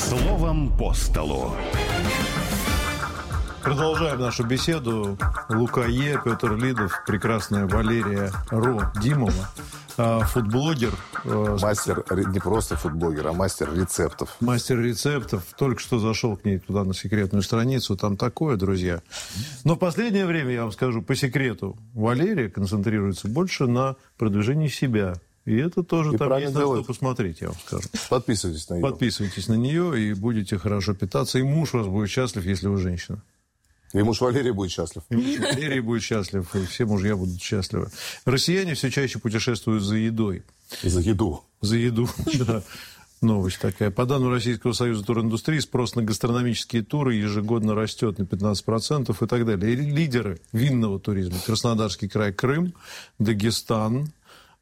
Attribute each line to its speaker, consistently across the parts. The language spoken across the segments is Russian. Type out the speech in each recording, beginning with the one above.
Speaker 1: Словом по столу.
Speaker 2: Продолжаем нашу беседу. Лука Е, Петр Лидов, прекрасная Валерия Ро Димова, фудблогер.
Speaker 3: Мастер, не просто фудблогер, а мастер рецептов.
Speaker 2: Мастер рецептов. Только что зашел к ней туда на секретную страницу. Там такое, друзья. Но в последнее время, я вам скажу, по секрету, Валерия концентрируется больше на продвижении себя. И это тоже
Speaker 3: и
Speaker 2: там есть на
Speaker 3: делает.
Speaker 2: что посмотреть, я вам скажу.
Speaker 3: Подписывайтесь на нее.
Speaker 2: Подписывайтесь на нее и будете хорошо питаться. И муж у вас будет счастлив, если вы женщина.
Speaker 3: И муж Валерий будет счастлив.
Speaker 2: И муж Валерий будет счастлив, и все мужья будут счастливы. Россияне все чаще путешествуют за едой.
Speaker 3: За еду.
Speaker 2: За еду, да. Новость такая. По данным Российского союза туриндустрии, спрос на гастрономические туры ежегодно растет на 15% и так далее. И лидеры винного туризма: Краснодарский край, Крым, Дагестан.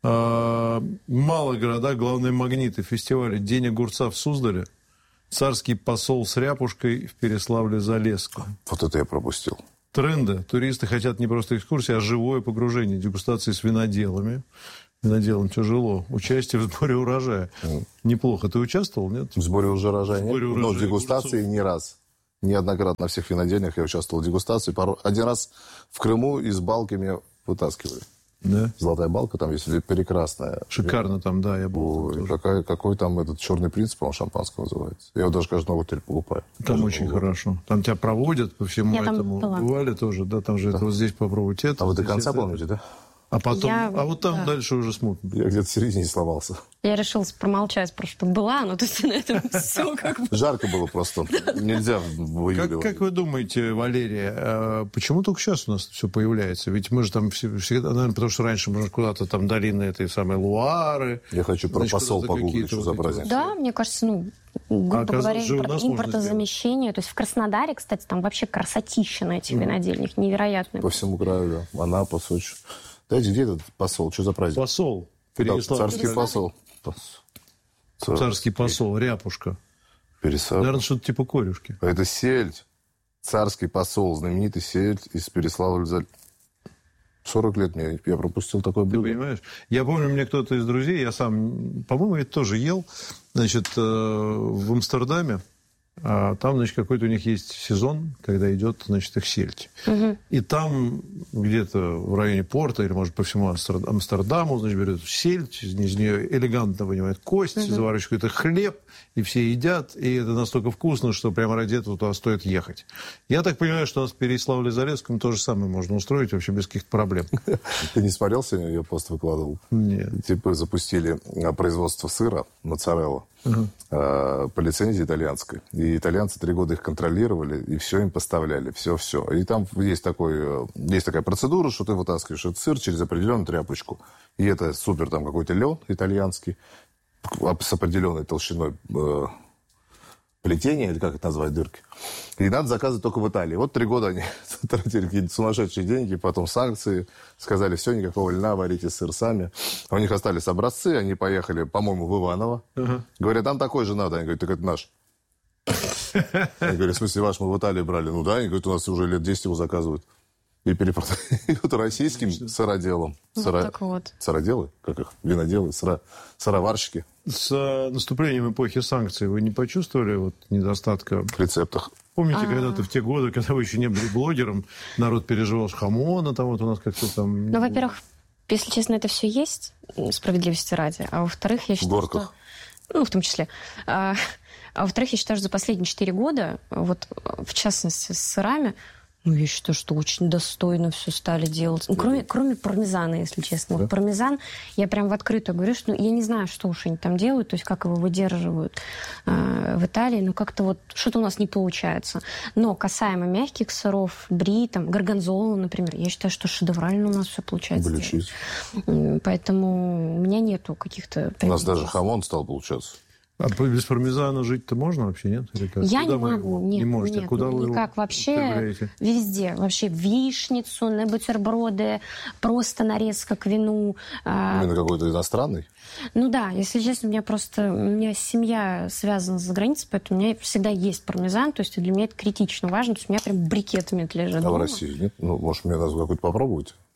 Speaker 2: Малые города, главные магниты фестиваля: День огурца в Суздале, Царский посол с ряпушкой в Переславле-Залесском.
Speaker 3: Вот это я пропустил.
Speaker 2: Тренды. Туристы хотят не просто экскурсии, а живое погружение, дегустации с виноделами. Виноделам тяжело. Участие в сборе урожая. Неплохо. Ты участвовал, нет?
Speaker 3: В сборе урожая нет, но в дегустации
Speaker 2: огурцов.
Speaker 3: не раз. Неоднократно на всех винодельнях я участвовал в дегустации. Один раз в Крыму из балки меня вытаскивали.
Speaker 2: Да.
Speaker 3: Золотая балка там есть, прекрасная.
Speaker 2: Шикарно там, да, я был.
Speaker 3: Ой, какой там этот черный принц, по-моему, шампанского называется. Я его даже каждый Новый год покупаю.
Speaker 2: Там очень хорошо. Там тебя проводят по всему
Speaker 4: я
Speaker 2: этому. Бывали тоже, да, там же это вот здесь попробовать это.
Speaker 3: А вы до
Speaker 2: здесь
Speaker 3: конца
Speaker 2: это.
Speaker 3: помните, да?
Speaker 2: А потом,
Speaker 4: Я-
Speaker 2: вот там
Speaker 4: да.
Speaker 2: дальше уже смутно.
Speaker 3: Я где-то в середине сломался.
Speaker 4: Я решила промолчать, просто чтобы была, но то есть на этом все как бы...
Speaker 3: Жарко было просто. Нельзя в июле.
Speaker 2: Как вы думаете, Валерия, почему только сейчас у нас все появляется? Ведь мы же там всегда, наверное, потому что раньше мы куда-то там долины этой самой Луары.
Speaker 3: Я хочу про посол
Speaker 2: куда-то
Speaker 3: погуглить,
Speaker 2: какие-то
Speaker 3: что за
Speaker 2: вот эти
Speaker 3: праздник.
Speaker 4: Да, мне кажется, грубо
Speaker 2: оказалось,
Speaker 4: говоря,
Speaker 2: же у нас можно
Speaker 4: импортозамещение. То есть в Краснодаре, кстати, там вообще красотища на этих винодельнях, невероятная.
Speaker 3: По всему краю, да. Анапа, Сочи. Дайте, где этот посол? Что за праздник?
Speaker 2: Посол.
Speaker 3: Да,
Speaker 2: Переславль.
Speaker 3: царский посол.
Speaker 2: Царский посол, ряпушка.
Speaker 3: Переславль.
Speaker 2: Наверное, что-то типа корюшки.
Speaker 3: Это сельдь. Царский посол, знаменитый сельдь из Переславля. 40 лет мне, я пропустил такое
Speaker 2: Ты
Speaker 3: блюдо.
Speaker 2: понимаешь? Я помню, мне кто-то из друзей, я сам, по-моему, это тоже ел, значит, в Амстердаме. А там, значит, какой-то у них есть сезон, когда идет, значит, их сельдь. И там где-то в районе порта, или, может, по всему Амстердаму, значит, берут сельдь, из нее элегантно вынимают кость, заворачивают это хлеб, и все едят, и это настолько вкусно, что прямо ради этого туда стоит ехать. Я так понимаю, что у нас в Переславле-Залесском то же самое можно устроить вообще без каких-то проблем.
Speaker 3: Ты не смотрел сегодня? Я пост выкладывал.
Speaker 2: Нет.
Speaker 3: Типа запустили производство сыра моцарелла по лицензии итальянской. И итальянцы 3 года их контролировали, и все им поставляли, все. И там есть такая процедура, что ты вытаскиваешь этот сыр через определенную тряпочку. И это супер там какой-то лен итальянский с определенной толщиной плетения, или как это назвать, дырки. И надо заказывать только в Италии. Вот 3 года они тратили какие-то сумасшедшие деньги, потом санкции, сказали, все, никакого льна, варите сыр сами. А у них остались образцы, они поехали, по-моему, в Иваново. Говорят, там такой же надо. Они говорят, так это наш. Они говорят, в смысле ваш, мы в Италии брали. Ну да, они говорят, у нас уже лет 10 его заказывают. И перепродают российским сыроделам.
Speaker 4: Так вот.
Speaker 3: Сыроделы? Как их? Виноделы? Сыроварщики?
Speaker 2: С наступлением эпохи санкций вы не почувствовали вот недостатка?
Speaker 3: В рецептах.
Speaker 2: Помните, когда-то в те годы, когда вы еще не были блогером, народ переживал хамона, там вот у нас как-то там...
Speaker 4: Ну, во-первых, если честно, это все есть, справедливости ради. А во-вторых, я считаю,
Speaker 3: горках.
Speaker 4: что... в том числе. А во-вторых, я считаю, что за последние 4 года, вот в частности с сырами, я считаю, что очень достойно все стали делать. Кроме пармезана, если честно.
Speaker 3: Да?
Speaker 4: Вот пармезан, я прям в открытую говорю, что я не знаю, что уж они там делают, то есть как его выдерживают в Италии, но как-то вот что-то у нас не получается. Но касаемо мягких сыров, бри, там, горгонзола, например, я считаю, что шедеврально у нас все получается.
Speaker 3: Блючиз.
Speaker 4: Поэтому у меня нету каких-то...
Speaker 3: У нас даже хамон стал получаться.
Speaker 2: А без пармезана жить-то можно вообще, нет? Или как?
Speaker 4: Я
Speaker 2: Куда
Speaker 4: не
Speaker 2: вы
Speaker 4: могу,
Speaker 2: его?
Speaker 4: нет,
Speaker 2: Не можете.
Speaker 4: нет,
Speaker 2: Куда вы его
Speaker 4: никак. Вообще
Speaker 2: употребляете?
Speaker 4: везде. Вообще вишницу, на бутерброды, просто нарезка к вину.
Speaker 3: Именно какой-то иностранный?
Speaker 4: Ну да, если честно, у меня семья связана за границей, поэтому у меня всегда есть пармезан, то есть для меня это критично важно, то есть у меня прям брикетами это лежит
Speaker 3: А в
Speaker 4: дома.
Speaker 3: России нет? Ну, может, мне надо какой-то попробовать?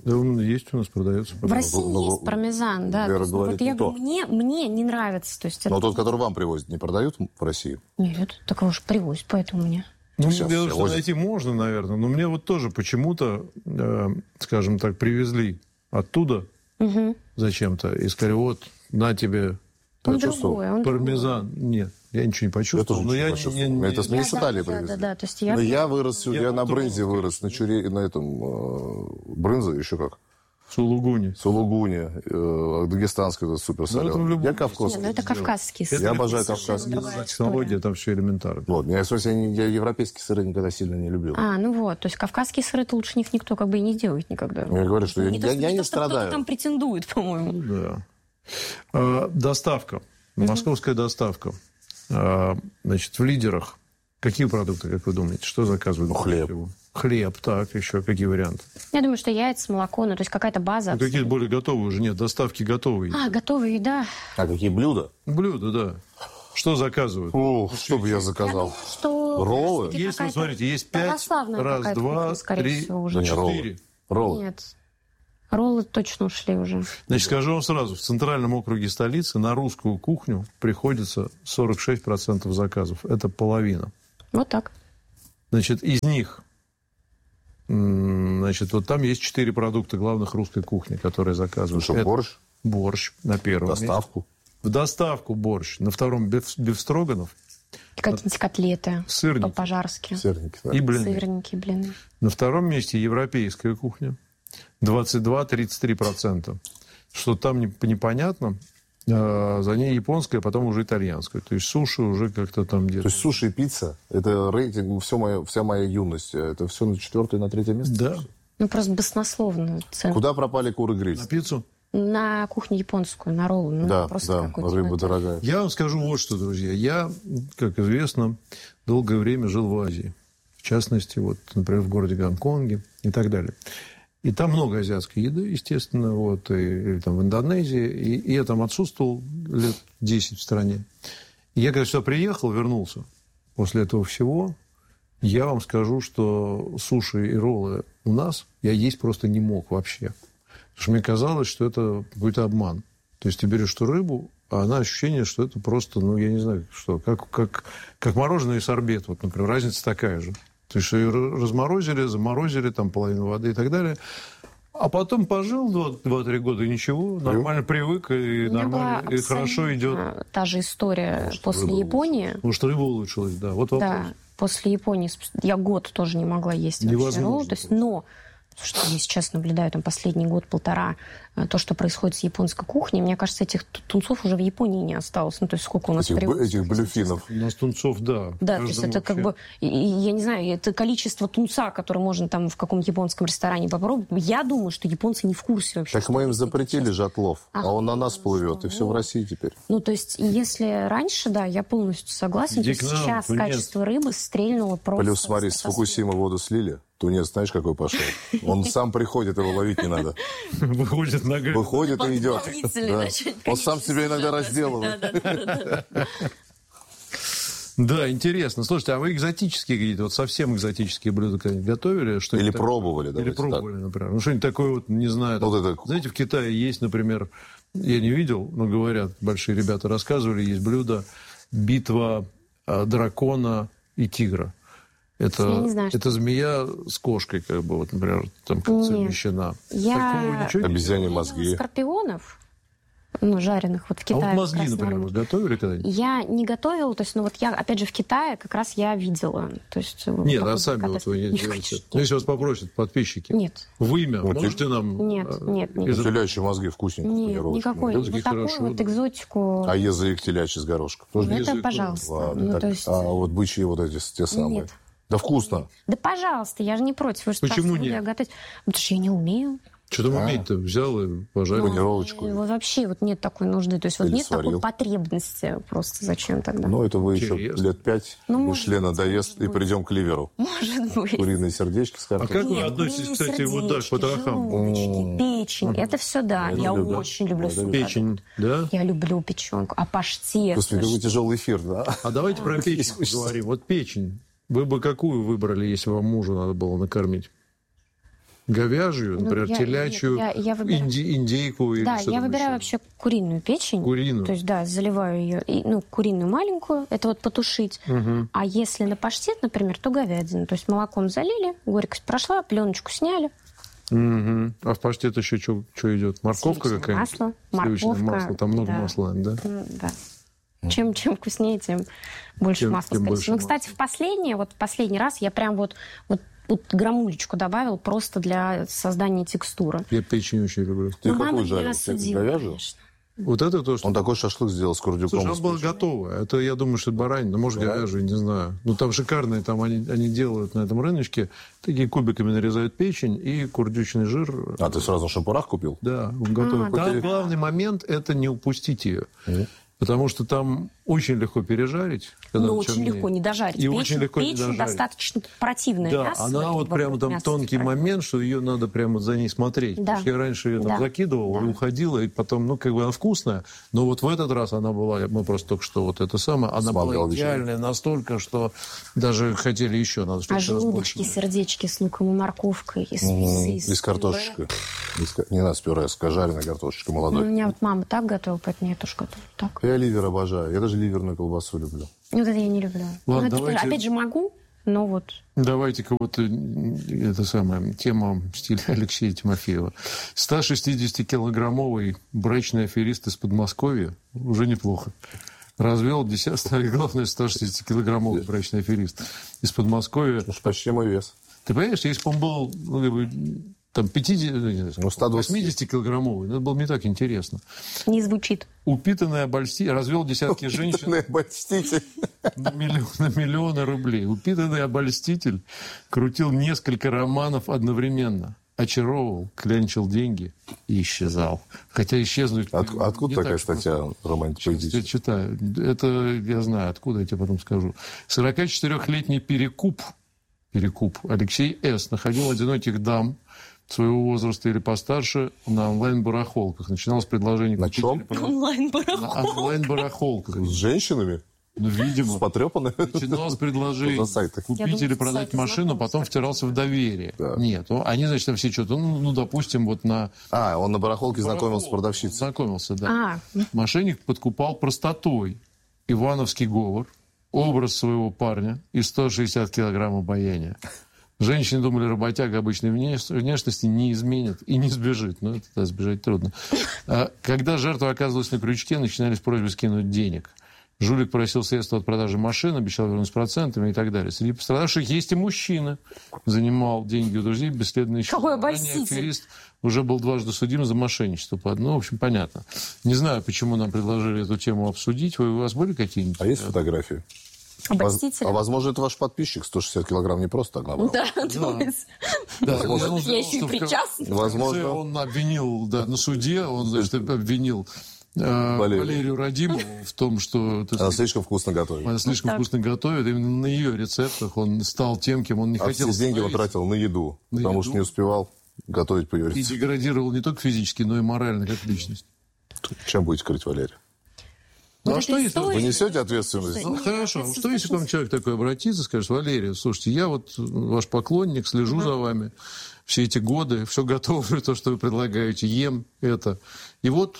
Speaker 2: Да, он есть у нас, продается.
Speaker 4: В России есть пармезан, да.
Speaker 3: Вера
Speaker 4: есть,
Speaker 3: говорит,
Speaker 4: вот я
Speaker 3: не то.
Speaker 4: говорю, мне не нравится. То есть,
Speaker 3: Но
Speaker 4: это...
Speaker 3: тот, который вам привозят, не продают в России?
Speaker 4: Нет, так его же привозят, поэтому мне.
Speaker 2: Ну,
Speaker 3: Сейчас
Speaker 2: дело,
Speaker 3: все
Speaker 2: что
Speaker 3: возят.
Speaker 2: найти можно, наверное. Но мне вот тоже почему-то, скажем так, привезли оттуда зачем-то. И сказали, вот, на тебе
Speaker 4: Он другой, он
Speaker 2: пармезан. Нет, я ничего не почувствовал.
Speaker 3: Я тоже ничего не почувствовал. Это мне с Италии привезли.
Speaker 4: Да, то есть
Speaker 3: Но я вырос, я на
Speaker 2: попробовал,
Speaker 3: брынзе вырос, на этом брынзе, еще как.
Speaker 2: Сулугуни.
Speaker 3: Сулугуни, дагестанская супер соленая. Я кавказский.
Speaker 4: это кавказский сыр.
Speaker 3: Я обожаю
Speaker 4: Совершенно
Speaker 3: кавказский.
Speaker 4: другая
Speaker 2: Технология,
Speaker 4: история.
Speaker 2: там все элементарно.
Speaker 3: Вот, я европейские сыры никогда сильно не любил.
Speaker 4: Ну вот, то есть кавказские сыры это лучше них никто как бы и не делает никогда.
Speaker 3: Я говорю, что я
Speaker 4: то,
Speaker 3: не
Speaker 4: что кто-то
Speaker 3: страдаю.
Speaker 4: там претендует, по-моему.
Speaker 2: Да. Доставка. Московская доставка. Значит, в лидерах. Какие продукты, как вы думаете? Что заказывают?
Speaker 3: Хлеб.
Speaker 2: Хлеб, так, еще какие варианты?
Speaker 4: Я думаю, что яйца, молоко, то есть какая-то база.
Speaker 2: Какие-то более готовые уже нет, доставки готовые.
Speaker 4: Готовая еда.
Speaker 3: А какие блюда?
Speaker 2: Блюда, да. Что заказывают?
Speaker 3: Что бы я заказал?
Speaker 4: Что
Speaker 3: Роллы?
Speaker 2: Есть, вот смотрите, есть 5,
Speaker 4: православная
Speaker 2: раз,
Speaker 4: какая-то
Speaker 2: два,
Speaker 4: кухня, скорее
Speaker 2: 3,
Speaker 4: всего, уже.
Speaker 3: Да не,
Speaker 2: 4.
Speaker 3: Роллы.
Speaker 4: Нет. Роллы точно ушли уже.
Speaker 2: Значит, скажу вам сразу, в центральном округе столицы на русскую кухню приходится 46% заказов. Это половина.
Speaker 4: Вот так.
Speaker 2: Значит, из них, значит, вот там есть 4 продукта главных русской кухни, которые заказывают.
Speaker 3: Что,
Speaker 2: Это
Speaker 3: борщ?
Speaker 2: Борщ на первом
Speaker 3: Доставку?
Speaker 2: месте. В доставку борщ. На втором бифстроганов
Speaker 4: Какие-нибудь котлеты.
Speaker 2: Сырники.
Speaker 4: По-пожарски.
Speaker 3: Сырники, да.
Speaker 2: и блины.
Speaker 4: Сырники, блины.
Speaker 2: На втором месте европейская кухня. 22-33%. Что там непонятно. За ней японская, потом уже итальянская. То есть суши уже как-то там
Speaker 3: То
Speaker 2: где-то.
Speaker 3: есть суши и пицца, это рейтинг, вся моя юность, это все на 4-е, на 3-е место?
Speaker 2: Да.
Speaker 4: Просто баснословно цены.
Speaker 3: Куда пропали куры гриль?
Speaker 2: На пиццу.
Speaker 4: На кухню японскую, на роллы.
Speaker 3: Да,
Speaker 4: просто какой-то
Speaker 3: рыба
Speaker 4: это.
Speaker 3: дорогая.
Speaker 2: Я вам скажу вот что, друзья. Я, как известно, долгое время жил в Азии. В частности, вот, например, в городе Гонконге и так далее. И там много азиатской еды, естественно, вот, и там в Индонезии. И я там отсутствовал лет 10 в стране. И я, когда сюда приехал, вернулся после этого всего, я вам скажу, что суши и роллы у нас я есть просто не мог вообще. Потому что мне казалось, что это какой-то обман. То есть ты берешь ту рыбу, а она ощущение, что это просто, я не знаю, что, как мороженое и сорбет. Вот, например, разница такая же. То есть ее разморозили, заморозили, там половину воды и так далее. А потом пожил 2-3 года, и ничего, нормально привык, и нормально, и хорошо идет.
Speaker 4: Та же история после Японии.
Speaker 2: Может, рыба улучшилась, да. Вот вопрос.
Speaker 4: Да, после Японии я год тоже не могла есть вообще роллы. То есть, но что я сейчас наблюдаю, там, последний год-полтора, то, что происходит с японской кухней, мне кажется, этих тунцов уже в Японии не осталось. То есть, сколько у нас
Speaker 3: Этих блюфинов.
Speaker 2: У нас тунцов, да.
Speaker 4: Да, то есть это вообще... как бы, я не знаю, это количество тунца, которое можно там в каком-то японском ресторане попробовать. Я думаю, что японцы не в курсе вообще.
Speaker 3: Так мы им запретили же отлов, а он на нас плывет, и все в России теперь.
Speaker 4: То есть, если раньше, да, я полностью согласен, то сейчас качество рыбы стрельнуло просто.
Speaker 3: Плюс, смотри, с Фукусимы воду слили, тунец, знаешь, какой пошел? Он сам приходит, его ловить не надо.
Speaker 2: Выходит нога.
Speaker 3: Выходит и идет. Он сам себя иногда разделывает.
Speaker 2: Да, интересно. Слушайте, а вы экзотические какие-то, вот совсем экзотические блюда когда-нибудь готовили?
Speaker 3: Или пробовали,
Speaker 2: Или пробовали, например. Что-нибудь такое, вот, не знаю. Знаете, в Китае есть, например, я не видел, но говорят, большие ребята рассказывали, есть блюдо «Битва дракона и тигра». Это змея с кошкой, как бы, вот, например, там совмещена.
Speaker 3: Обезьяне мозги.
Speaker 4: Скорпионов, жареных вот в Китае.
Speaker 2: А вот мозги, например, вы готовили когда-нибудь?
Speaker 4: Я не готовила, то есть, я, опять же, в Китае как раз я видела. То есть,
Speaker 2: нет, а сами вот вы не делаете. Если вас попросят подписчики.
Speaker 4: Нет.
Speaker 2: В имя, можете нам...
Speaker 4: Нет.
Speaker 3: Телячьи мозги вкусненько.
Speaker 4: Нет, никакой. Вот такую вот экзотику.
Speaker 3: А язык телячий с горошком?
Speaker 4: Это, пожалуйста.
Speaker 3: Ладно, а вот бычьи вот эти те самые?
Speaker 4: Нет.
Speaker 3: Да вкусно.
Speaker 4: Да, пожалуйста, я же не против. Вы же
Speaker 2: почему нет?
Speaker 4: Готовить. Потому что я не умею.
Speaker 2: Что там уметь-то? Взял и пожарил.
Speaker 3: Панировочку.
Speaker 4: Вообще нет такой нужды. То есть нет такой потребности. Просто зачем тогда?
Speaker 3: Это вы еще лет 5 Мишлен надоест и придем к ливеру.
Speaker 4: Может быть.
Speaker 3: Куриные сердечки с картошкой.
Speaker 2: А как вы относитесь, кстати, вот так к потрохам?
Speaker 4: Печень. Это все, да. Я очень люблю
Speaker 2: печень, да?
Speaker 4: Я люблю печенку. А паштет.
Speaker 3: Господи, какой тяжелый эфир, да?
Speaker 2: А давайте про печень поговорим. Вот печень. Вы бы какую выбрали, если вам мужа надо было накормить? Говяжью, например, телячью,
Speaker 4: я выбираю...
Speaker 2: индейку или
Speaker 4: Да,
Speaker 2: что-то
Speaker 4: я выбираю
Speaker 2: еще?
Speaker 4: вообще куриную печень.
Speaker 2: Куриную?
Speaker 4: То есть, да, заливаю ее, куриную маленькую, это вот потушить. А если на паштет, например, то говядину. То есть молоком залили, горькость прошла, пленочку сняли.
Speaker 2: Угу. А в паштет еще что идет? Морковка
Speaker 4: Сливочное
Speaker 2: какая-нибудь?
Speaker 4: масло,
Speaker 2: Сливочное
Speaker 4: морковка.
Speaker 2: масло. Там много
Speaker 4: Да.
Speaker 2: масла, да?
Speaker 4: Да. Чем вкуснее, тем больше масла.
Speaker 2: Тем больше
Speaker 4: Кстати, в последний раз я прям вот грамулечку добавил просто для создания текстуры.
Speaker 2: Я печень очень люблю.
Speaker 3: Ты
Speaker 4: мама
Speaker 3: какую
Speaker 4: меня
Speaker 3: жарил?
Speaker 4: осудила,
Speaker 3: Говяжью?
Speaker 4: конечно.
Speaker 2: Вот это то, что...
Speaker 3: Он такой шашлык сделал с курдюком.
Speaker 2: Слушай, она была готовая. Это, я думаю, что баранина, может, говяжья, не знаю. Ну, там шикарные, там они делают на этом рыночке, такие кубиками нарезают печень и курдючный жир.
Speaker 3: А ты сразу на шампурах купил?
Speaker 2: Да, он готовый. Там
Speaker 3: Хотели-
Speaker 2: главный момент – это не упустить ее. Потому что там очень легко пережарить. когда
Speaker 4: Но
Speaker 2: она
Speaker 4: очень
Speaker 2: чернее.
Speaker 4: легко не дожарить.
Speaker 2: И очень легко не
Speaker 4: печень
Speaker 2: дожарить.
Speaker 4: достаточно противное
Speaker 2: Да,
Speaker 4: мясо.
Speaker 2: она вот прямо там тонкий момент, что ее надо прямо за ней смотреть.
Speaker 4: Да.
Speaker 2: Потому что я раньше ее там
Speaker 4: Да.
Speaker 2: закидывал
Speaker 4: Да.
Speaker 2: и уходила, и потом, она вкусная. Но вот в этот раз она была, мы просто только что вот это самое, она была
Speaker 3: Смолгал
Speaker 2: идеальная настолько, что даже хотели еще. Надо, чтобы
Speaker 4: А
Speaker 2: еще раз
Speaker 4: желудочки,
Speaker 2: больше.
Speaker 4: сердечки с луком и морковкой. И
Speaker 3: И с картошечкой. Не надо с пюре, с жареной картошечкой
Speaker 4: У
Speaker 3: молодой.
Speaker 4: меня вот мама так готовила, поэтому я тоже готовлю так.
Speaker 3: Я ливер обожаю. Я даже ливерную колбасу люблю.
Speaker 4: Вот это я не люблю.
Speaker 2: Ладно,
Speaker 4: Это
Speaker 2: давайте-
Speaker 4: опять же могу, но вот...
Speaker 2: Давайте-ка вот это самое, тема в стиле Алексея Тимофеева. 160-килограммовый брачный аферист из Подмосковья уже неплохо. Развел главное, 160-килограммовый брачный аферист из Подмосковья.
Speaker 3: Потому что почти мой вес.
Speaker 2: Ты понимаешь, если бы он был там 80-килограммовый, это было бы не так интересно.
Speaker 4: Не звучит.
Speaker 2: Упитанный обольститель, развел десятки женщин
Speaker 3: Обольститель.
Speaker 2: на миллионы рублей. Упитанный обольститель крутил несколько романов одновременно. Очаровывал, клянчил деньги и исчезал. Хотя исчезнуть...
Speaker 3: Откуда
Speaker 2: не
Speaker 3: такая
Speaker 2: так просто.
Speaker 3: статья
Speaker 2: Я
Speaker 3: романтическая?
Speaker 2: читаю. Это я знаю, откуда, я тебе потом скажу. 44-летний перекуп Алексей С. находил одиноких дам своего возраста или постарше на онлайн-барахолках. Начиналось предложение...
Speaker 3: На чем?
Speaker 2: На онлайн-барахолках.
Speaker 3: С женщинами?
Speaker 2: Ну, видимо.
Speaker 3: С потрепанными?
Speaker 2: Начиналось предложение
Speaker 3: На сайтах.
Speaker 2: купить или продать
Speaker 4: сайты
Speaker 2: машину,
Speaker 4: знакомств.
Speaker 2: потом втирался в доверие.
Speaker 3: Да.
Speaker 2: Нет, они, значит, там все что-то, допустим, вот на...
Speaker 3: Он на барахолке знакомился с продавщицей.
Speaker 2: Знакомился, да.
Speaker 4: А,
Speaker 2: Мошенник подкупал простотой. Ивановский говор, образ своего парня и 160 килограмм обаяния. Женщины думали, работяга обычной внешности не изменит и не сбежит. Но это сбежать трудно. Когда жертва оказывалась на крючке, начинались просьбы скинуть денег. Жулик просил средства от продажи машин, обещал вернуть с процентами и так далее. Среди пострадавших есть и мужчина. Занимал деньги у друзей, бесследно исчез.
Speaker 4: Какой
Speaker 2: Ранее
Speaker 4: обольститель.
Speaker 2: аферист уже был дважды судим за мошенничество. В общем, понятно. Не знаю, почему нам предложили эту тему обсудить. У вас были какие-нибудь?
Speaker 3: А есть фотографии?
Speaker 4: обольститель.
Speaker 3: Возможно, это ваш подписчик 160 килограмм не просто так набрал.
Speaker 4: Да, думается.
Speaker 2: Да,
Speaker 4: Я еще и причастна.
Speaker 3: Возможно.
Speaker 2: Он обвинил, на суде, он, значит, обвинил Валерию Радимову в том, что
Speaker 3: Она слишком вкусно готовит.
Speaker 2: она слишком вкусно готовит. Именно на ее рецептах он стал тем, кем он не
Speaker 3: А
Speaker 2: хотел
Speaker 3: все деньги он
Speaker 2: становиться.
Speaker 3: тратил на еду,
Speaker 2: На
Speaker 3: потому
Speaker 2: еду.
Speaker 3: что не успевал готовить по ее
Speaker 2: И
Speaker 3: рецепту.
Speaker 2: деградировал не только физически, но и морально, как личность.
Speaker 3: Чем будете крыть Валерия?
Speaker 2: Ну,
Speaker 4: Вот
Speaker 2: а что
Speaker 4: эта
Speaker 2: если...
Speaker 4: история-
Speaker 3: Вы несете ответственность?
Speaker 2: Ну, хорошо. Что если к вам человек такой обратится, скажет: Валерия, слушайте, я вот ваш поклонник, слежу за вами все эти годы, все готовлю, то, что вы предлагаете, ем это. И вот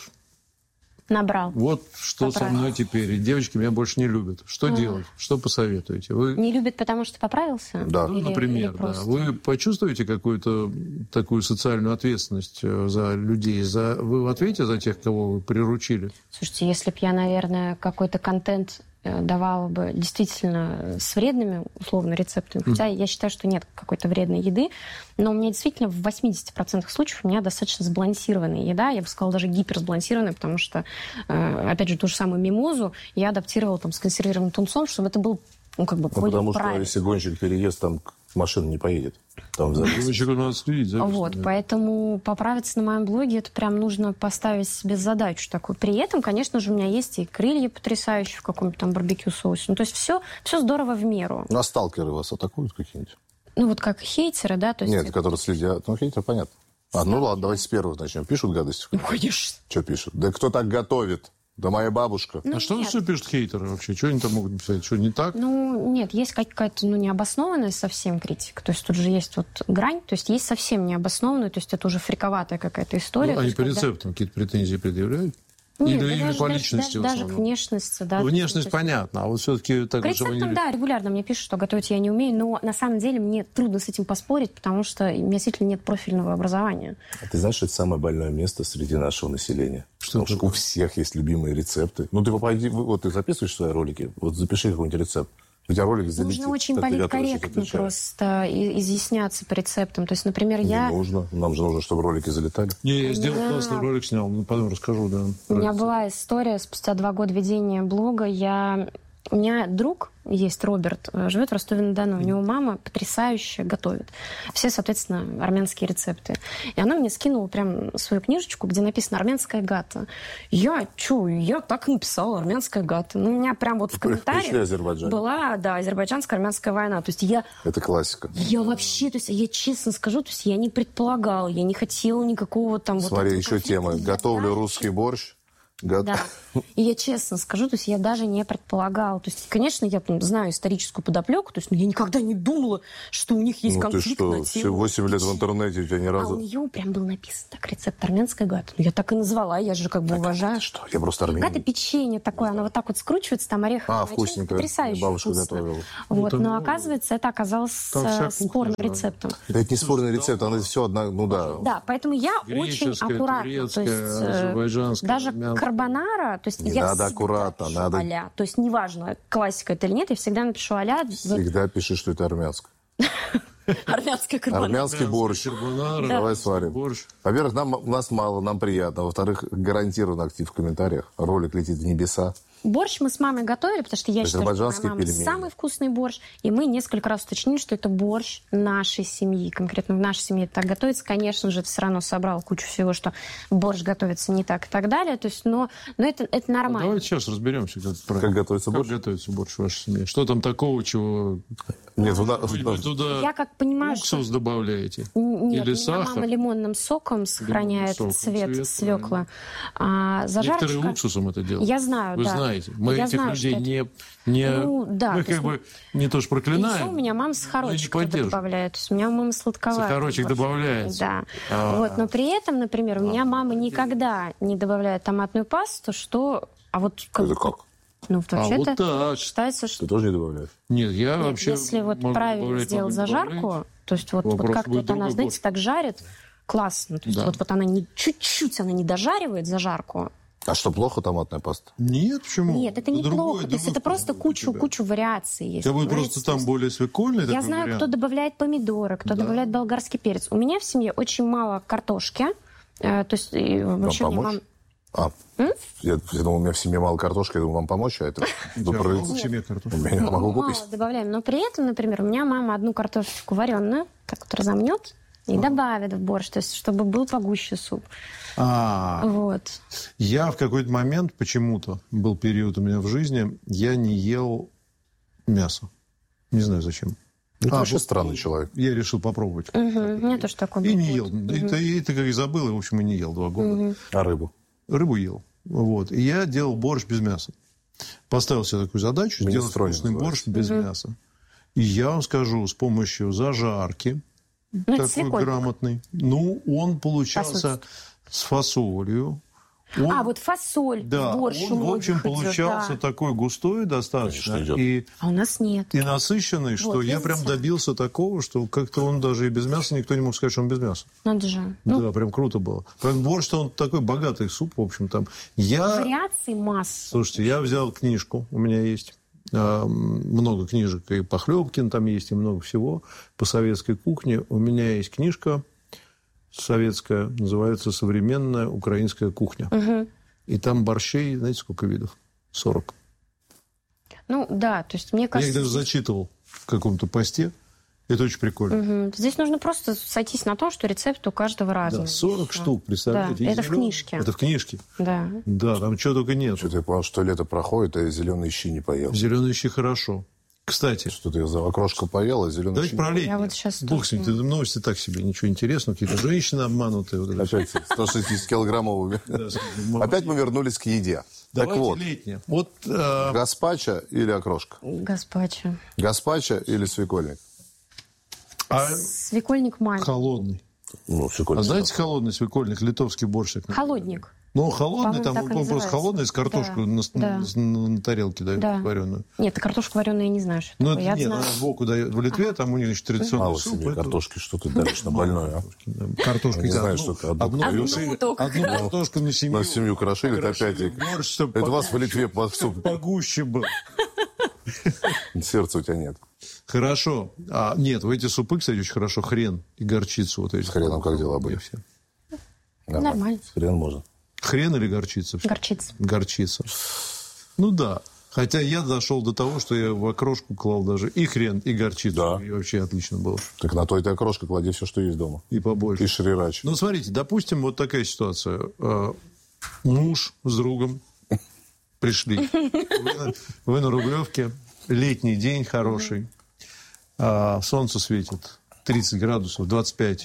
Speaker 4: Набрал.
Speaker 2: что со
Speaker 4: Поправил.
Speaker 2: мной теперь. И девочки меня больше не любят. Что делать? Что посоветуете? Вы,
Speaker 4: Не любит, потому что поправился?
Speaker 3: Да.
Speaker 2: ну,
Speaker 4: Или-
Speaker 2: например,
Speaker 4: или
Speaker 2: да.
Speaker 4: просто?
Speaker 2: Вы почувствуете какую-то такую социальную ответственность за людей? Вы ответите за тех, кого вы приручили?
Speaker 4: Слушайте, если бы я, наверное, какой-то контент давала бы действительно с вредными, условно, рецептами, хотя я считаю, что нет какой-то вредной еды, но у меня действительно в 80% случаев у меня достаточно сбалансированная еда, я бы сказала, даже гиперсбалансированная, потому что, опять же, ту же самую мимозу я адаптировала там с консервированным тунцом, чтобы это был,
Speaker 3: Потому что
Speaker 4: правильно.
Speaker 3: если гонщик переест, там машина не поедет. Там
Speaker 2: Девочку надо следить за этим,
Speaker 4: Вот,
Speaker 2: да.
Speaker 4: поэтому поправиться на моем блоге, это прям нужно поставить себе задачу такую. При этом, конечно же, у меня есть и крылья потрясающие в каком-то там барбекю-соусе. Ну, то есть все здорово в меру.
Speaker 3: На сталкеры вас атакуют какие-нибудь?
Speaker 4: Ну, вот как хейтеры, да? То есть
Speaker 3: Нет, которые следят. Ну, хейтер, понятно. Ну ладно, давайте с первого начнем. Пишут гадости?
Speaker 4: Ну, конечно.
Speaker 3: Что пишут? Да кто так готовит? Да моя бабушка.
Speaker 4: Ну,
Speaker 2: А что
Speaker 4: нет.
Speaker 2: все пишут хейтеры вообще? Что они там могут писать? Что не так?
Speaker 4: Ну, нет, есть какая-то необоснованная совсем критика. То есть тут же есть вот грань, то есть есть совсем необоснованная, то есть это уже фриковатая какая-то история.
Speaker 2: Ну, они
Speaker 4: есть,
Speaker 2: по
Speaker 4: когда-
Speaker 2: рецептам какие-то претензии предъявляют?
Speaker 4: Нет,
Speaker 2: Или
Speaker 4: да даже-
Speaker 2: по
Speaker 4: даже-
Speaker 2: личности в
Speaker 4: даже
Speaker 2: основном?
Speaker 4: к внешности, да.
Speaker 2: Ну, внешность
Speaker 4: То есть-
Speaker 2: понятно, а вот все-таки так,
Speaker 4: К
Speaker 2: чтобы
Speaker 4: рецептам, да, регулярно мне пишут, что готовить я не умею, но на самом деле мне трудно с этим поспорить, потому что у меня действительно нет профильного образования.
Speaker 3: А ты знаешь, это самое больное место среди нашего населения.
Speaker 2: Что
Speaker 3: Потому что
Speaker 2: такое?
Speaker 3: у всех есть любимые рецепты. Ну, ты пойди, вот ты записываешь свои ролики, вот запиши какой-нибудь рецепт. У тебя ролик залетит.
Speaker 4: Нужно очень
Speaker 3: как ты готовишь,
Speaker 4: политкорректно
Speaker 3: отвечаешь.
Speaker 4: просто изъясняться по рецептам. То есть, например,
Speaker 3: Не
Speaker 4: я...
Speaker 3: нужно. Нам же нужно, чтобы ролики залетали.
Speaker 2: Не, я сделал
Speaker 4: Да.
Speaker 2: классный ролик, снял, ну, потом расскажу, да.
Speaker 4: У меня была история спустя 2 года ведения блога. У меня друг есть, Роберт, живет в Ростове-на-Дону. У него мама потрясающе готовит. Все, соответственно, армянские рецепты. И она мне скинула прям свою книжечку, где написано «Армянская гата». Я так и написала «Армянская гата». Ну, у меня прям вот в
Speaker 3: Пришли
Speaker 4: комментариях
Speaker 3: Азербайджан.
Speaker 4: была, да, азербайджанско-армянская война. То есть
Speaker 3: Это классика.
Speaker 4: я вообще, то есть я честно скажу, то есть я не предполагала, я не хотела никакого там... вот
Speaker 3: Смотри,
Speaker 4: этого
Speaker 3: еще
Speaker 4: конфликта.
Speaker 3: тема.
Speaker 4: Я
Speaker 3: Готовлю
Speaker 4: даже
Speaker 3: русский борщ. Го-
Speaker 4: Да. И я честно скажу, то есть я даже не предполагала. То есть, конечно, я там знаю историческую подоплеку, то есть я никогда не думала, что у них есть
Speaker 3: Ну ты
Speaker 4: конфликт
Speaker 3: что,
Speaker 4: на
Speaker 3: все
Speaker 4: тему...
Speaker 3: 8 лет в интернете у тебя ни
Speaker 4: А у
Speaker 3: разу...
Speaker 4: нее прям был написан так рецепт армянской гаты. Ну, я так и назвала, я же как бы уважаю.
Speaker 3: Что? Я просто
Speaker 4: Гата
Speaker 3: армянин.
Speaker 4: печенье такое, оно вот так вот скручивается, там ореховая начинка,
Speaker 3: вкусненько.
Speaker 4: потрясающе
Speaker 3: Бабушка
Speaker 4: вкусно.
Speaker 3: готовила.
Speaker 4: Вот,
Speaker 2: там,
Speaker 4: но оказывается, это оказалось
Speaker 2: там вся кухня
Speaker 4: спорным
Speaker 2: же.
Speaker 4: рецептом.
Speaker 3: Да это не спорный рецепт, она все одна... Ну да.
Speaker 4: Да, поэтому я очень
Speaker 2: Греческая,
Speaker 4: аккуратна.
Speaker 2: турецкая,
Speaker 4: То есть,
Speaker 2: азербайджанская,
Speaker 4: даже
Speaker 2: армянская.
Speaker 4: карбонара, то есть
Speaker 3: Не
Speaker 4: я
Speaker 3: надо
Speaker 4: всегда
Speaker 3: аккуратно,
Speaker 4: пишу
Speaker 3: надо-
Speaker 4: а-ля. То есть неважно, классика это или нет, я всегда напишу а-ля.
Speaker 3: Всегда пиши, что это армянское.
Speaker 4: Армянская карбонара.
Speaker 3: Армянский борщ.
Speaker 2: Карбонара,
Speaker 3: Давай сварим.
Speaker 2: борщ.
Speaker 3: Во-первых, нас мало, нам приятно. Во-вторых, гарантированно актив в комментариях. Ролик летит в небеса.
Speaker 4: Борщ мы с мамой готовили, потому что я считаю, что моя
Speaker 3: Азербайджанские
Speaker 4: мама
Speaker 3: пельмени.
Speaker 4: самый вкусный борщ. И мы несколько раз уточнили, что это борщ нашей семьи. Конкретно в нашей семье это так готовится. Конечно же, это все равно собрал кучу всего, что борщ готовится не так и так далее. То есть, но это нормально.
Speaker 2: Давайте сейчас разберемся,
Speaker 3: Как готовится борщ?
Speaker 2: Как готовится борщ в вашей семье? Что там такого, чего
Speaker 3: Нет,
Speaker 2: вы туда
Speaker 4: Я как понимаю, что...
Speaker 2: уксус добавляете?
Speaker 4: Нет,
Speaker 2: Или
Speaker 4: у меня
Speaker 2: сахар?
Speaker 4: мама лимонным соком сохраняет
Speaker 2: соком
Speaker 4: цвет
Speaker 2: цвет,
Speaker 4: свекла. А зажарочка...
Speaker 2: Некоторые уксусом это делают.
Speaker 4: Я знаю,
Speaker 2: Вы
Speaker 4: да.
Speaker 2: знаете. Мы
Speaker 4: Я
Speaker 2: этих
Speaker 4: знаю,
Speaker 2: людей
Speaker 4: что это-
Speaker 2: не
Speaker 4: Ну, да,
Speaker 2: мы
Speaker 4: то есть
Speaker 2: как бы не то что проклинаем.
Speaker 4: Еще у меня мама сахарочек
Speaker 2: Ну, не поддерживаем.
Speaker 4: добавляет. То есть у меня мама сладковатая.
Speaker 2: Сахарочек
Speaker 4: борщ.
Speaker 2: добавляется.
Speaker 4: Да.
Speaker 2: А.
Speaker 4: Вот, но при этом, например, у меня мама никогда не добавляет томатную пасту, что... А вот
Speaker 3: Это как?
Speaker 4: Ну, вообще
Speaker 2: вот
Speaker 4: это
Speaker 2: так.
Speaker 4: считается, что...
Speaker 3: Ты тоже не добавляешь?
Speaker 2: Нет, я
Speaker 4: Нет,
Speaker 2: вообще
Speaker 4: если вот
Speaker 2: могу
Speaker 4: правильно
Speaker 2: добавлять,
Speaker 4: сделать
Speaker 2: могу
Speaker 4: зажарку,
Speaker 2: добавлять.
Speaker 4: то есть вот
Speaker 2: Вопрос
Speaker 4: как-то
Speaker 2: будет
Speaker 4: вот она,
Speaker 2: другой
Speaker 4: знаете,
Speaker 2: борщ.
Speaker 4: так жарит, классно. То есть
Speaker 2: Да.
Speaker 4: вот она не чуть-чуть она не дожаривает зажарку.
Speaker 3: А что, плохо томатная паста?
Speaker 2: Нет, почему?
Speaker 4: Нет, это неплохо.
Speaker 2: Другой
Speaker 4: То есть это
Speaker 2: вкус
Speaker 4: просто
Speaker 2: будет у тебя.
Speaker 4: кучу вариаций есть.
Speaker 2: У тебя будет
Speaker 4: понимаете?
Speaker 2: просто
Speaker 4: То
Speaker 2: там
Speaker 4: есть
Speaker 2: более свекольный
Speaker 4: я
Speaker 2: такой
Speaker 4: знаю,
Speaker 2: вариант.
Speaker 4: кто добавляет помидоры, кто
Speaker 2: Да.
Speaker 4: добавляет болгарский перец. У меня в семье очень мало картошки. То есть и вообще мне
Speaker 3: помочь?
Speaker 4: мама...
Speaker 3: Я думал, у меня в семье мало картошки, я думаю, вам помочь, а это...
Speaker 2: У тебя много в семье картофеля?
Speaker 3: У меня могу
Speaker 4: Мало
Speaker 3: купить.
Speaker 4: добавляем. Но при этом, например, у меня мама одну картошечку вареную так вот разомнет и добавит в борщ, то есть чтобы был погуще суп. Вот.
Speaker 2: Я в какой-то момент, почему-то, был период у меня в жизни, я не ел мясо. Не знаю зачем.
Speaker 3: Ну, ты вообще
Speaker 2: вот
Speaker 3: странный человек.
Speaker 2: Я решил попробовать.
Speaker 4: У меня тоже такое
Speaker 2: И
Speaker 4: было.
Speaker 2: не ел. Это как и забыл, и, в общем, и не ел 2 года.
Speaker 3: А рыбу?
Speaker 2: Рыбу ел. Вот. И я делал борщ без мяса. Поставил себе такую задачу, сделать
Speaker 3: Минестроне
Speaker 2: вкусный борщ
Speaker 3: называется.
Speaker 2: без мяса. И я вам скажу, с помощью зажарки,
Speaker 4: это
Speaker 2: такой
Speaker 4: свекольник.
Speaker 2: грамотный, ну, он получался с фасолью. Он-
Speaker 4: Вот фасоль
Speaker 2: да,
Speaker 4: в борщ
Speaker 2: он,
Speaker 4: у
Speaker 2: в общем,
Speaker 4: многих идет,
Speaker 2: получался
Speaker 4: да.
Speaker 2: такой густой достаточно
Speaker 3: Конечно, идет.
Speaker 2: и
Speaker 4: А у нас нет.
Speaker 2: насыщенный, что
Speaker 4: Вот,
Speaker 2: я
Speaker 4: видите?
Speaker 2: прям добился такого, что как-то он даже и без мяса, никто не мог сказать, что он без мяса.
Speaker 4: Надо же. Ну,
Speaker 2: Да, прям круто было. Прям борщ-то он такой богатый суп, в общем, там.
Speaker 4: вариаций масса.
Speaker 2: Слушайте, я взял книжку, у меня есть много книжек, и Похлебкин там есть, и много всего по советской кухне. У меня есть книжка советская, называется «Современная украинская кухня». И там борщей, знаете, сколько видов? 40.
Speaker 4: Ну, да, то есть мне
Speaker 2: Я их
Speaker 4: кажется...
Speaker 2: даже зачитывал в каком-то посте. Это очень прикольно.
Speaker 4: Здесь нужно просто сойтись на том, что рецепт у каждого разный.
Speaker 2: Да, 40 штук, представляете?
Speaker 4: Да,
Speaker 2: И
Speaker 4: это в
Speaker 2: зелёный.
Speaker 4: книжке.
Speaker 2: Это в книжке.
Speaker 4: Да.
Speaker 2: Да, там чего только нет.
Speaker 3: Что-то я понял, что лето проходит, а я зеленые щи не поел.
Speaker 2: Зеленые щи хорошо. Кстати,
Speaker 3: Что-то я за окрошку поел, а зеленые
Speaker 2: давайте
Speaker 3: щи...
Speaker 2: про летнее.
Speaker 4: Я вот сейчас
Speaker 2: Бог с ним,
Speaker 4: тоже-
Speaker 2: ты новости так себе, ничего интересного. Какие-то женщины обманутые. Вот это
Speaker 3: Опять 160-килограммовыми.
Speaker 2: всё.
Speaker 3: Опять мы вернулись к еде.
Speaker 2: Давайте
Speaker 3: вот.
Speaker 2: летнее. Вот
Speaker 3: Гаспачо или окрошка?
Speaker 4: Гаспачо.
Speaker 3: Гаспачо или свекольник?
Speaker 4: Свекольник маленький.
Speaker 2: холодный.
Speaker 3: Ну, свекольник.
Speaker 2: А знаете холодный свекольник, литовский борщ? так называется?
Speaker 4: Холодник.
Speaker 2: Ну, холодный,
Speaker 4: По-моему,
Speaker 2: там
Speaker 4: так и
Speaker 2: он просто
Speaker 4: называется.
Speaker 2: холодный, с картошкой
Speaker 4: Да.
Speaker 2: на тарелке дают
Speaker 4: Да.
Speaker 2: вареную.
Speaker 4: Нет, картошку вареную я не знаю, что
Speaker 2: Ну,
Speaker 4: такое. Я
Speaker 2: нет,
Speaker 4: знаю.
Speaker 2: она сбоку дает. В Литве там у них, значит, традиционный
Speaker 3: Мало
Speaker 2: суп.
Speaker 3: себе
Speaker 2: это
Speaker 3: картошки, что ты даришь на больное, а?
Speaker 2: Картошка.
Speaker 3: Не знаю, что ты одну
Speaker 2: крошили,
Speaker 4: только.
Speaker 2: одну картошку на семью.
Speaker 3: На семью крошили, это опять...
Speaker 2: Борщ, чтобы
Speaker 3: Это у вас в Литве
Speaker 2: погуще был.
Speaker 3: сердца у тебя нет.
Speaker 2: Хорошо. Нет, в эти супы, кстати, очень хорошо хрен и горчицу. Вот эти.
Speaker 3: С хреном как дела были?
Speaker 2: Все.
Speaker 4: Нормально.
Speaker 3: С хрен можно.
Speaker 2: Хрен или горчица?
Speaker 4: Горчица.
Speaker 2: Горчица. Ну да. Хотя я дошел до того, что я в окрошку клал даже и хрен, и горчицу.
Speaker 3: Да.
Speaker 2: И вообще отлично было.
Speaker 3: Так на то и ты окрошка, клади все, что есть дома.
Speaker 2: И побольше.
Speaker 3: И шрирач.
Speaker 2: Ну, смотрите, допустим, вот такая ситуация. Муж с другом пришли. Вы на Рублевке. Летний день хороший. Солнце светит. 30 градусов, 25.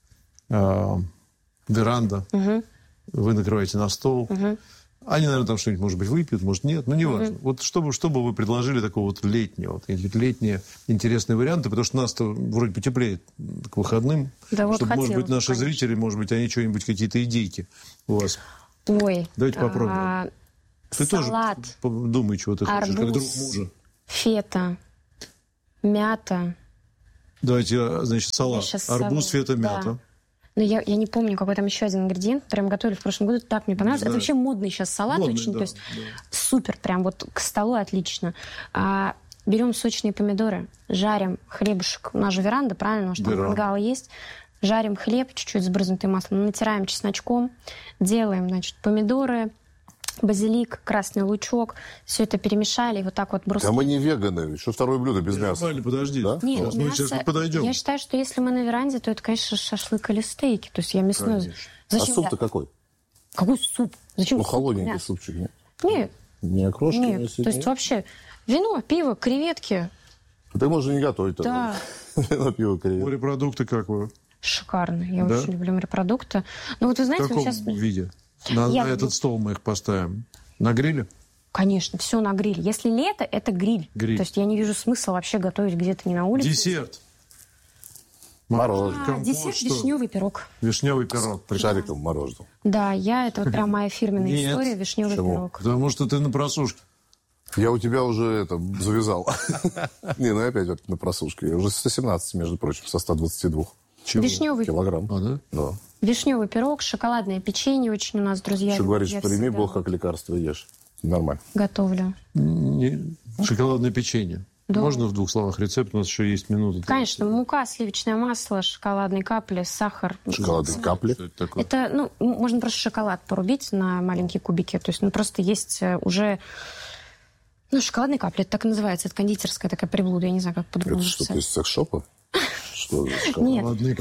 Speaker 2: Веранда. Вы накрываете на стол. Они, наверное, там что-нибудь, может быть, выпьют, может, нет. Ну, неважно. Вот что бы вы предложили такого вот летнего? Вот, летние интересные варианты, потому что нас-то вроде потеплеет к выходным.
Speaker 4: Да, вот
Speaker 2: чтобы, может быть, наши
Speaker 4: конечно.
Speaker 2: зрители, может быть, они что-нибудь, какие-то идейки у вас.
Speaker 4: Ой.
Speaker 2: Давайте попробуем. Ты
Speaker 4: салат,
Speaker 2: тоже думай, чего ты хочешь, как друг
Speaker 4: арбуз,
Speaker 2: мужа.
Speaker 4: фета, мята.
Speaker 2: Давайте, значит, салат.
Speaker 4: щас
Speaker 2: Арбуз,
Speaker 4: салат,
Speaker 2: фета,
Speaker 4: да.
Speaker 2: мята.
Speaker 4: Но я не помню, какой там еще один ингредиент. Прям готовили в прошлом году. Так мне понравилось.
Speaker 2: Да.
Speaker 4: Это вообще модный сейчас салат.
Speaker 2: Модный,
Speaker 4: очень,
Speaker 2: да,
Speaker 4: то есть
Speaker 2: да.
Speaker 4: супер. Прям вот к столу отлично. Берем сочные помидоры, жарим хлебушек. У нас же веранда, правильно? Потому что там
Speaker 2: Веранда.
Speaker 4: мангал есть. Жарим хлеб, чуть-чуть сбрызнутый маслом. Натираем чесночком. Делаем, значит, помидоры, базилик, красный лучок. Все это перемешали. И вот так вот бросаем.
Speaker 3: А мы не веганы. Что второе блюдо без мяса?
Speaker 2: Нормально, подожди.
Speaker 3: Да?
Speaker 4: Нет,
Speaker 2: Мы
Speaker 4: мясо-
Speaker 2: сейчас подойдем.
Speaker 4: Я считаю, что если мы на веранде, то это, конечно, шашлык или стейки. То есть я мясной...
Speaker 2: Конечно.
Speaker 3: А
Speaker 4: Зачем
Speaker 3: суп-то
Speaker 4: я-
Speaker 3: какой?
Speaker 4: Какой суп? Зачем
Speaker 3: Ну,
Speaker 4: суп?
Speaker 3: холодненький
Speaker 4: Мясо?
Speaker 3: супчик. Нет?
Speaker 4: Нет,
Speaker 3: Не окрошки? не
Speaker 4: нет.
Speaker 3: сидит?
Speaker 4: То есть вообще вино, пиво, креветки.
Speaker 3: Ты можешь не готовить.
Speaker 4: Да.
Speaker 3: На пиво креветки.
Speaker 2: Морепродукты как вы?
Speaker 4: Шикарно. Я
Speaker 2: Да?
Speaker 4: очень люблю морепродукты. Ну вот вы
Speaker 2: В
Speaker 4: знаете,
Speaker 2: каком
Speaker 4: вот сейчас...
Speaker 2: виде? На
Speaker 4: Я-
Speaker 2: этот стол мы их поставим. На гриле?
Speaker 4: Конечно, все на гриле. Если лето, это гриль.
Speaker 2: Гриль.
Speaker 4: То есть я не вижу смысла вообще готовить где-то не на улице.
Speaker 2: Десерт.
Speaker 3: Мороженое.
Speaker 2: Компот,
Speaker 4: Десерт,
Speaker 2: что?
Speaker 4: вишневый пирог.
Speaker 2: Вишневый пирог.
Speaker 3: Шариком мороженого.
Speaker 4: Да, это вот прям моя фирменная
Speaker 2: Нет.
Speaker 4: история, вишневый
Speaker 3: Почему?
Speaker 4: пирог.
Speaker 2: Потому что ты на просушке.
Speaker 3: Я у тебя уже завязал. Не, ну и опять вот на просушке. Я уже 117, между прочим, со 122
Speaker 4: Вишневый,
Speaker 3: килограмм.
Speaker 2: А, да?
Speaker 3: Да.
Speaker 4: вишневый пирог, шоколадное печенье очень у нас, друзья.
Speaker 3: Что
Speaker 4: любят.
Speaker 3: говоришь,
Speaker 4: Я
Speaker 3: прими
Speaker 4: всегда
Speaker 3: Бог как лекарство ешь. Нормально.
Speaker 4: готовлю.
Speaker 2: Шоколадное печенье.
Speaker 4: Да.
Speaker 2: Можно в 2 словах рецепт? У нас еще есть минута.
Speaker 4: Конечно, мука, сливочное масло, шоколадные капли, сахар.
Speaker 3: Шоколадные капли.
Speaker 2: Что это такое?
Speaker 4: Это, можно просто шоколад порубить на маленькие кубики. То есть, просто есть уже... шоколадные капли, это так и называется. Это кондитерская такая приблуда. Я не знаю, как по-другому
Speaker 3: Это что-то
Speaker 4: написать.
Speaker 3: из секс-шопа? Что за шоколад?
Speaker 4: Нет.
Speaker 2: Шоколадные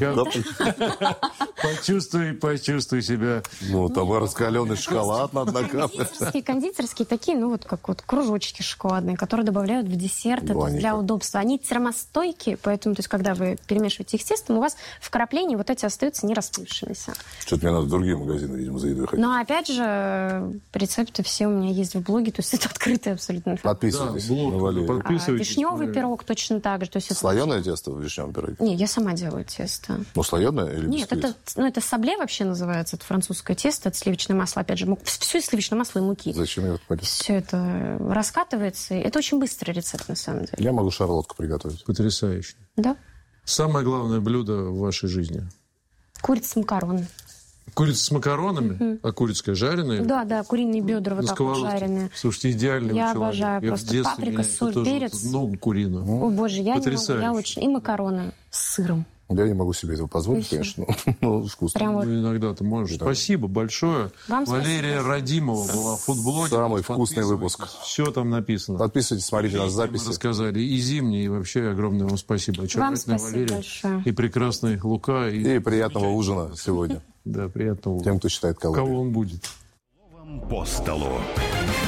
Speaker 2: капли. Почувствуй себя.
Speaker 3: Ну, там раскаленный шоколад надо накапливать.
Speaker 4: Кондитерские такие, как вот кружочки шоколадные, которые добавляют в десерт. Это
Speaker 3: Иваника.
Speaker 4: для удобства. Они термостойкие, поэтому, то есть, когда вы перемешиваете их с тестом, у вас вкрапления вот эти остаются не расплывшимися.
Speaker 3: Что-то мне надо в другие магазины, видимо, за едой ходить.
Speaker 4: Но, опять же, рецепты все у меня есть в блоге, то есть это открытая абсолютно информация.
Speaker 3: Подписывайтесь
Speaker 2: Да, блог,
Speaker 3: на Валерию.
Speaker 2: подписывайтесь.
Speaker 4: Вишневый пирог точно так же. То есть это...
Speaker 3: Слоеное тесто в вишневом пироге?
Speaker 4: Не, я сама делаю тесто.
Speaker 3: Ну, слоеное или
Speaker 4: Нет,
Speaker 3: бисквит?
Speaker 4: это сабле вообще называется, это французское тесто, это сливочное масло, опять же, все из сливочного масла и муки.
Speaker 3: Зачем я это полез?
Speaker 4: Все это раскатывается. Это очень быстрый рецепт, на самом деле.
Speaker 3: Я могу шарлотку приготовить.
Speaker 2: Потрясающе.
Speaker 4: Да?
Speaker 2: Самое главное блюдо в вашей жизни?
Speaker 4: Курица с макароны.
Speaker 2: Курица с макаронами? А курицкая жареная?
Speaker 4: Да, куриные бедра вот
Speaker 2: На
Speaker 4: так вот
Speaker 2: сковородке?
Speaker 4: жареные.
Speaker 2: Слушайте, идеальный
Speaker 4: Я
Speaker 2: человек.
Speaker 4: обожаю
Speaker 2: Я
Speaker 4: просто
Speaker 2: в детстве
Speaker 4: паприка,
Speaker 2: меня
Speaker 4: соль,
Speaker 2: тоже
Speaker 4: перец.
Speaker 2: ногу куриную.
Speaker 4: О, боже, я не могу,
Speaker 2: Потрясающе.
Speaker 4: я очень... И макароны с сыром.
Speaker 3: Я не могу себе этого позволить,
Speaker 4: И всё.
Speaker 3: конечно, но вкусно.
Speaker 4: Прям вот.
Speaker 2: Ну, иногда ты можешь. Спасибо большое.
Speaker 4: Вам
Speaker 2: Валерия
Speaker 4: спасибо.
Speaker 2: Радимова была фудблогером.
Speaker 3: Самый вкусный выпуск.
Speaker 2: Все там написано.
Speaker 3: Подписывайтесь, смотрите нас
Speaker 2: Мы
Speaker 3: записи.
Speaker 2: рассказали и зимние, и вообще огромное вам спасибо.
Speaker 4: Вам
Speaker 2: Очаровательная
Speaker 4: спасибо
Speaker 2: Валерия.
Speaker 4: большое.
Speaker 2: И прекрасный Лука.
Speaker 3: И приятного ужина сегодня
Speaker 2: Да, приятного.
Speaker 3: тем, кто читает калории.
Speaker 2: Кого он будет?
Speaker 1: По столу.